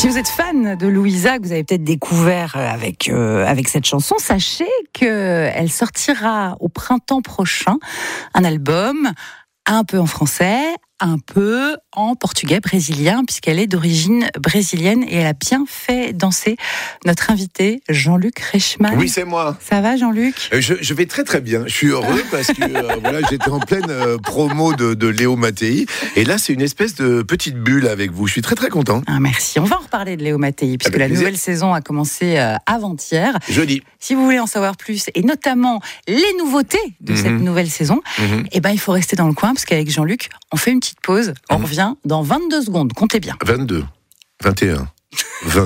Si vous êtes fan de Louisa, que vous avez peut-être découvert avec cette chanson, sachez qu'elle sortira au printemps prochain un album un peu en français, un peu en portugais brésilien, puisqu'elle est d'origine brésilienne et elle a bien fait danser notre invité Jean-Luc Reichmann. Oui, c'est moi. Ça va, Jean-Luc ? Je vais très très bien. Je suis heureux parce que voilà, j'étais en pleine promo de Léo Mattei et là c'est une espèce de petite bulle avec vous. Je suis très très content. Ah, merci. On va en reparler de Léo Mattei puisque la nouvelle saison a commencé avant-hier. Jeudi. Si vous voulez en savoir plus et notamment les nouveautés de cette nouvelle saison, il faut rester dans le coin parce qu'avec Jean-Luc, on fait une petite pause. On revient dans 22 secondes. Comptez bien. 22, 21, 20.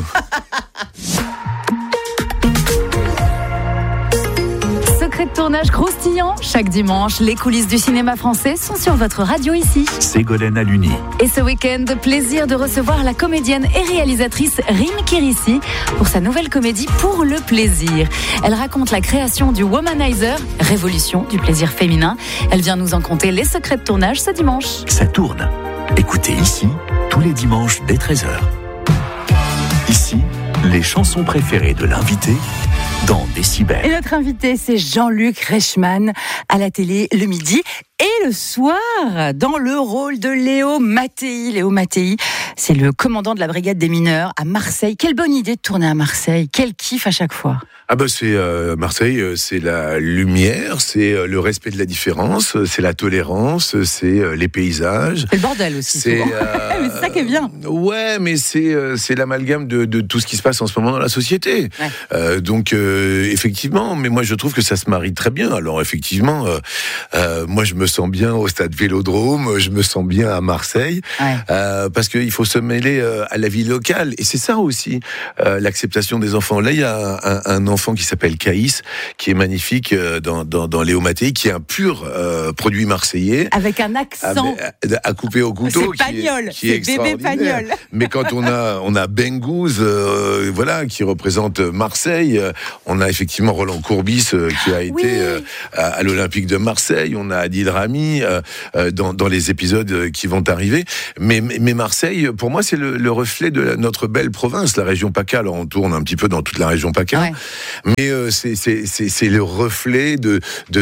Secret de tournage croustillant. Chaque dimanche, les coulisses du cinéma français sont sur votre radio ici. Ségolène Aluni. Et ce week-end, plaisir de recevoir la comédienne et réalisatrice Rim Kirissi pour sa nouvelle comédie Pour le plaisir. Elle raconte la création du Womanizer, révolution du plaisir féminin. Elle vient nous en conter les secrets de tournage ce dimanche. Ça tourne. Écoutez ici, tous les dimanches dès 13h. Ici, les chansons préférées de l'invité dans Décibel. Et notre invité, c'est Jean-Luc Reichmann à la télé le midi et le soir dans le rôle de Léo Mattei. Léo Mattei, c'est le commandant de la brigade des mineurs à Marseille. Quelle bonne idée de tourner à Marseille. Quel kiff à chaque fois. Ah bah c'est Marseille, c'est la lumière, c'est le respect de la différence, c'est la tolérance, c'est les paysages. C'est le bordel aussi. C'est mais c'est ça qui est bien. Ouais, mais c'est l'amalgame de tout ce qui se passe en ce moment dans la société. Ouais. Donc effectivement, mais moi je trouve que ça se marie très bien. Alors effectivement, moi je me sens bien au stade Vélodrome, je me sens bien à Marseille, parce qu'il faut se mêler à la vie locale. Et c'est ça aussi, l'acceptation des enfants. Là, il y a un enfant qui s'appelle Caïs, qui est magnifique dans Léo Mattei, qui est un pur produit marseillais. Avec un accent. À couper au couteau. C'est Pagnol, qui est bébé Pagnol. Mais quand on a Bengouz, voilà, qui représente Marseille, on a effectivement Roland Courbis, qui a été à l'Olympique de Marseille, on a Adil Rami, dans les épisodes qui vont arriver. Mais Marseille, pour moi, c'est le reflet de notre belle province, la région PACA. Alors on tourne un petit peu dans toute la région PACA. Ouais. Mais c'est le reflet de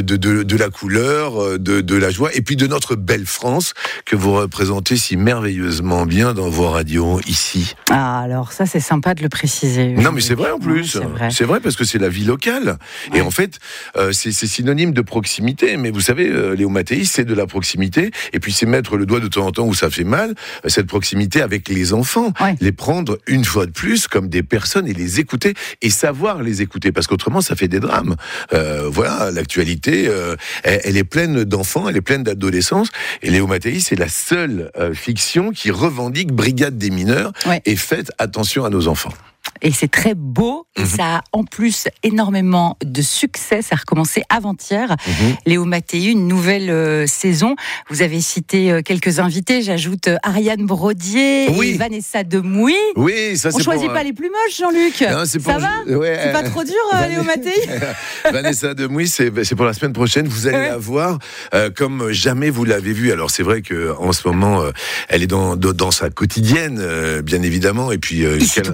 la couleur, de la joie, et puis de notre belle France que vous représentez si merveilleusement bien dans vos radios ici. Ah, alors ça c'est sympa de le préciser. Non mais c'est vrai en plus, c'est vrai parce que c'est la vie locale. Ouais. Et en fait, c'est synonyme de proximité. Mais vous savez, Léo Mattei, c'est de la proximité, et puis c'est mettre le doigt de temps en temps où ça fait mal, cette proximité avec les enfants, les prendre une fois de plus comme des personnes et les écouter, et savoir les écouter, parce qu'autrement ça fait des drames. Voilà, l'actualité, elle est pleine d'enfants, elle est pleine d'adolescence, et Léo Mattei, c'est la seule fiction qui revendique brigade des mineurs et faites attention à nos enfants. Et c'est très beau, et ça a en plus énormément de succès. Ça a recommencé avant-hier. Léo Mattei, une nouvelle saison. Vous avez cité quelques invités. J'ajoute Ariane Brodier et Vanessa Demouy. Oui, ça c'est. On choisit pas les plus moches, Jean-Luc. Non, ça va ? C'est pas trop dur, Léo Mattei. Vanessa Demouy, c'est pour la semaine prochaine. Vous allez la voir comme jamais vous l'avez vue. Alors c'est vrai que en ce moment, elle est dans sa quotidienne, bien évidemment, et puis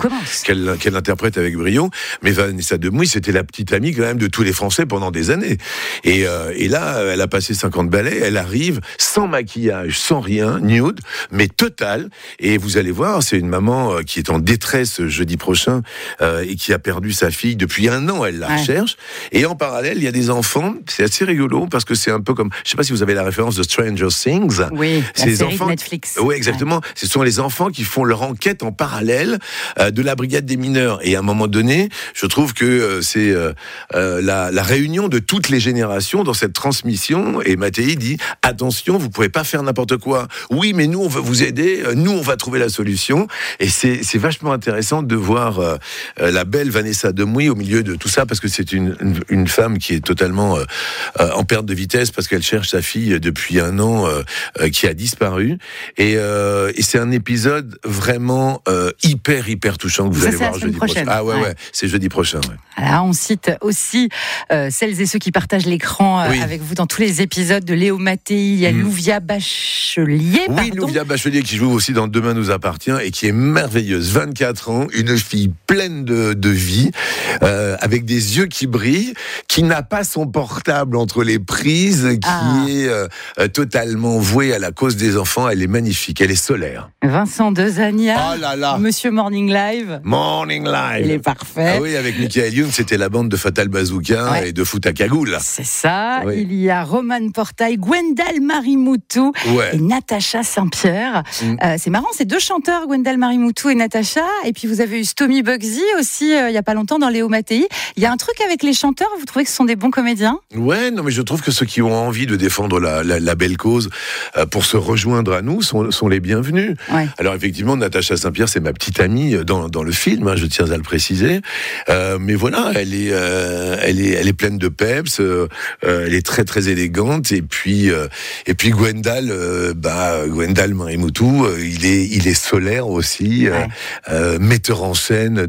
qu'elle interprète avec brio. Mais Vanessa Demouy, c'était la petite amie quand même de tous les Français pendant des années. Et là, elle a passé 50 ballets, elle arrive sans maquillage, sans rien, nude, mais totale. Et vous allez voir, c'est une maman qui est en détresse jeudi prochain et qui a perdu sa fille depuis 1 an, elle la recherche. Et en parallèle, il y a des enfants, c'est assez rigolo parce que c'est un peu comme, je sais pas si vous avez la référence de Stranger Things. Oui, c'est la série de Netflix. Oui, exactement. Ce sont les enfants qui font leur enquête en parallèle de la brigade des mineurs. Et à un moment donné, je trouve que c'est la réunion de toutes les générations dans cette transmission. Et Mattei dit, attention, vous pouvez pas faire n'importe quoi. Oui, mais nous, on va vous aider. Nous, on va trouver la solution. Et c'est vachement intéressant de voir la belle Vanessa Demouy au milieu de tout ça, parce que c'est une femme qui est totalement en perte de vitesse, parce qu'elle cherche sa fille depuis 1 an, qui a disparu. Et c'est un épisode vraiment hyper touchant que vous allez voir jeudi prochaine. Ah ouais, c'est jeudi prochain. Ouais. Voilà, on cite aussi celles et ceux qui partagent l'écran avec vous dans tous les épisodes de Léo Mattei. Il y a Louvia Bachelier. Oui, Louvia Bachelier qui joue aussi dans Demain nous appartient et qui est merveilleuse. 24 ans, une fille pleine de vie, avec des yeux qui brillent, qui n'a pas son portable entre les prises, qui est totalement vouée à la cause des enfants. Elle est magnifique, elle est solaire. Vincent Dezania, oh là là. Monsieur Morning Live. Morning Live. Il est parfait. Ah oui, avec Michael Youn, c'était la bande de Fatal Bazooka et de Foot à Cagoule. C'est ça. Oui. Il y a Roman Portail, Gwendal Marimoutou et Natacha Saint-Pierre. C'est marrant, c'est deux chanteurs, Gwendal Marimoutou et Natacha. Et puis vous avez eu Stomy Bugsy aussi, il y a pas longtemps dans Léo Mattei. Il y a un truc avec les chanteurs, vous trouvez que ce sont des bons comédiens ? Ouais, non mais je trouve que ceux qui ont envie de défendre la belle cause pour se rejoindre à nous sont les bienvenus. Ouais. Alors effectivement, Natacha Saint-Pierre, c'est ma petite amie dans le film, hein, je tiens à le préciser. Mais voilà, elle est pleine de peps, elle est très très élégante. Et puis Gwendal Marimoutou, il est solaire aussi, metteur en scène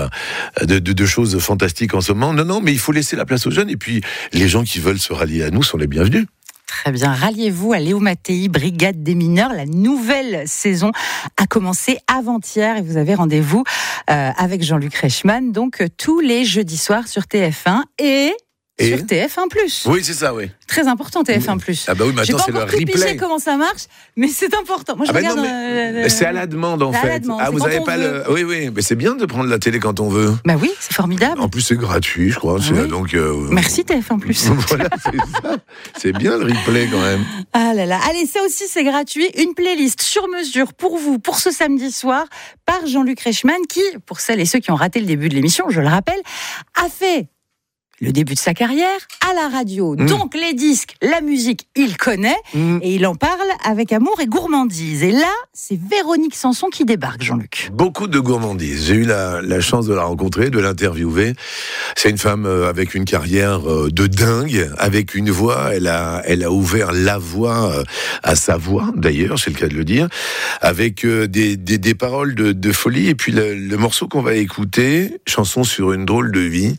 de choses fantastiques en ce moment. Non, mais il faut laisser la place aux jeunes. Et puis les gens qui veulent se rallier à nous sont les bienvenus. Très bien, ralliez-vous à Léo Mattei, Brigade des mineurs. La nouvelle saison a commencé avant-hier et vous avez rendez-vous avec Jean-Luc Reichmann, donc tous les jeudis soirs sur TF1 et sur TF1+. Oui, c'est ça, oui. Très important, TF1+. Ah bah oui, maintenant c'est le replay. J'ai pas encore comment ça marche, mais c'est important. Moi, je regarde. C'est à la demande, en fait. Vous n'avez pas le. Oui, mais c'est bien de prendre la télé quand on veut. Bah oui, c'est formidable. En plus, c'est gratuit, je crois. Donc. Merci TF1+. Voilà, c'est ça. C'est bien le replay quand même. Ah là là. Allez, ça aussi c'est gratuit. Une playlist sur mesure pour vous, pour ce samedi soir, par Jean-Luc Reichmann, qui, pour celles et ceux qui ont raté le début de l'émission, je le rappelle, a fait le début de sa carrière à la radio. Donc les disques, la musique, il connaît et il en parle avec amour et gourmandise. Et là, c'est Véronique Sanson qui débarque, Jean-Luc. Beaucoup de gourmandise. J'ai eu la chance de la rencontrer, de l'interviewer. C'est une femme avec une carrière de dingue, avec une voix. Elle a ouvert la voie à sa voix, d'ailleurs, c'est le cas de le dire, avec des paroles de folie. Et puis le morceau qu'on va écouter, chanson sur une drôle de vie.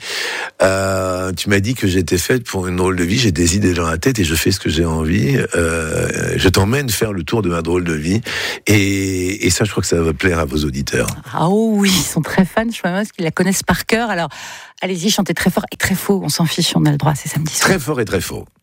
Tu m'as dit que j'étais faite pour une drôle de vie, j'ai des idées dans la tête et je fais ce que j'ai envie. Je t'emmène faire le tour de ma drôle de vie. Et ça, je crois que ça va plaire à vos auditeurs. Ah oui, ils sont très fans, je pense qu'ils la connaissent par cœur. Alors, allez-y, chantez très fort et très faux, on s'en fiche, on a le droit, c'est samedi soir. Très fort et très faux.